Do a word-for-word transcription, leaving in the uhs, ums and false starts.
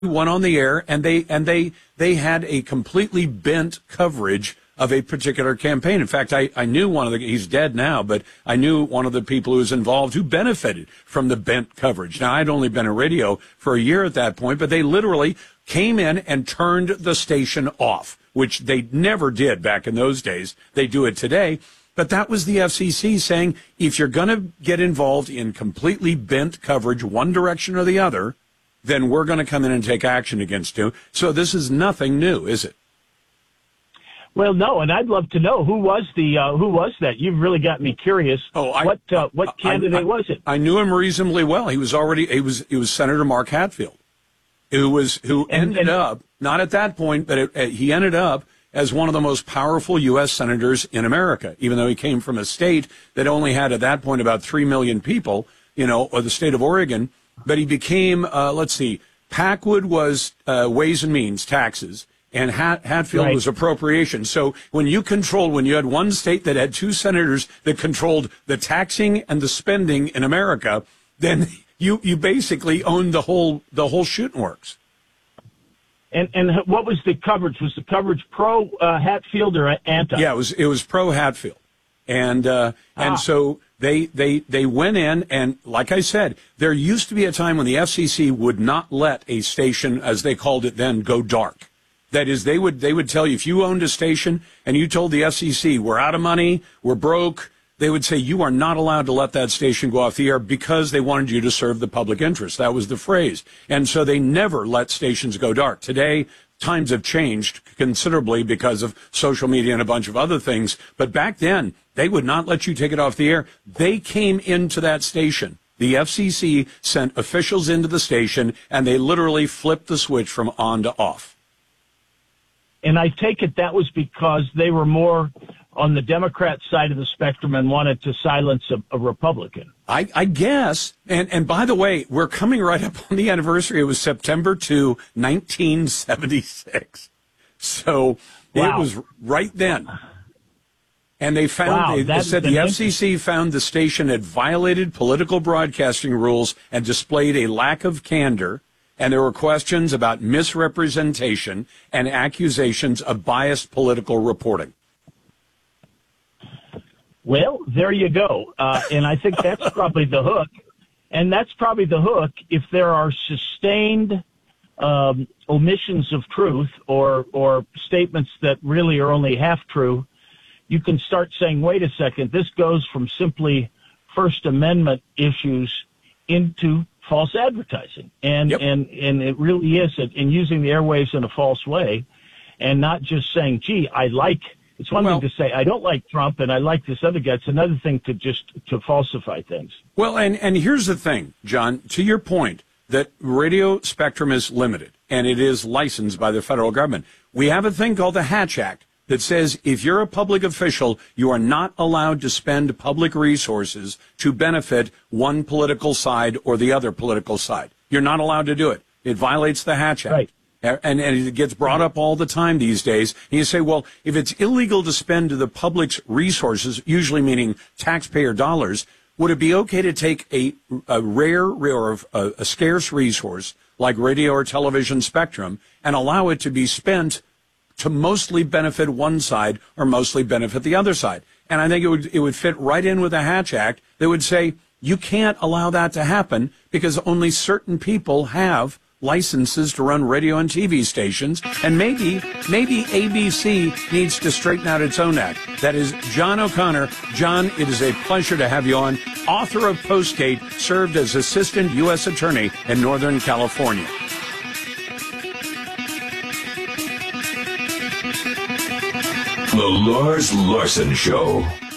went on the air, and they and they they had a completely bent coverage of a particular campaign. In fact, I, I knew one of the, he's dead now, but I knew one of the people who was involved who benefited from the bent coverage. Now, I'd only been in radio for a year at that point, but they literally came in and turned the station off, which they never did back in those days. They do it today. But that was the F C C saying, if you're going to get involved in completely bent coverage, one direction or the other, then we're going to come in and take action against you. So this is nothing new, is it? Well, no, and I'd love to know who was the uh, who was that. You've really got me curious. Oh, I, what uh, what I, candidate I, I, was it? I knew him reasonably well. He was already he was he was Senator Mark Hatfield, who was who and, ended and, up not at that point, but it, uh, he ended up as one of the most powerful U S senators in America, even though he came from a state that only had at that point about three million people, you know, or the state of Oregon. But he became, uh, let's see, Packwood was uh, Ways and Means, taxes, and Hat- Hatfield right. was appropriation. So when you controlled, when you had one state that had two senators that controlled the taxing and the spending in America, then you, you basically owned the whole the whole shooting works. And and what was the coverage? Was the coverage pro uh, Hatfield or anti? Yeah, it was it was pro Hatfield, and uh, ah. and so they they they went in, and like I said, there used to be a time when the F C C would not let a station, as they called it then, go dark. That is, they would they would tell you if you owned a station and you told the F C C we're out of money, we're broke, they would say you are not allowed to let that station go off the air because they wanted you to serve the public interest. That was the phrase. And so they never let stations go dark. Today, times have changed considerably because of social media and a bunch of other things. But back then, they would not let you take it off the air. They came into that station. The F C C sent officials into the station, and they literally flipped the switch from on to off. And I take it that was because they were more on the Democrat side of the spectrum and wanted to silence a, a Republican. I, I guess. And, and by the way, we're coming right up on the anniversary. It was September second, nineteen seventy-six. So wow. It was right then. And they found, wow, they, they said the F C C found the station had violated political broadcasting rules and displayed a lack of candor. And there were questions about misrepresentation and accusations of biased political reporting. Well, there you go. Uh, and I think that's probably the hook. And that's probably the hook if there are sustained um, omissions of truth or, or statements that really are only half true. You can start saying, wait a second, this goes from simply First Amendment issues into false advertising. And, yep. and, and it really is in using the airwaves in a false way and not just saying, gee, I like It's one well, thing to say, I don't like Trump and I like this other guy. It's another thing to just to falsify things. Well, and, and here's the thing, John, to your point, that radio spectrum is limited and it is licensed by the federal government. We have a thing called the Hatch Act that says if you're a public official, you are not allowed to spend public resources to benefit one political side or the other political side. You're not allowed to do it. It violates the Hatch Act. Right. And, and it gets brought up all the time these days. And you say, well, if it's illegal to spend the public's resources, usually meaning taxpayer dollars, would it be okay to take a, a rare or a, a scarce resource like radio or television spectrum and allow it to be spent to mostly benefit one side or mostly benefit the other side? And I think it would, it would fit right in with the Hatch Act that would say you can't allow that to happen because only certain people have licenses to run radio and T V stations, and maybe, maybe A B C needs to straighten out its own act. That is John O'Connor. John, it is a pleasure to have you on. Author of Postgate, served as Assistant U S Attorney in Northern California. The Lars Larson Show.